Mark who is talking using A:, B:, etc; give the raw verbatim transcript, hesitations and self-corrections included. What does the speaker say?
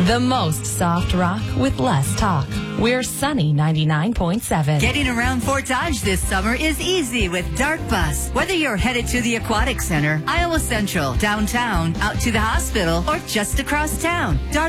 A: The most soft rock with less talk. We're Sunny ninety-nine point seven.
B: Getting around Fort Dodge this summer is easy with Dart Bus. Whether you're headed to the Aquatic Center, Iowa Central, downtown, out to the hospital, or just across town, Dart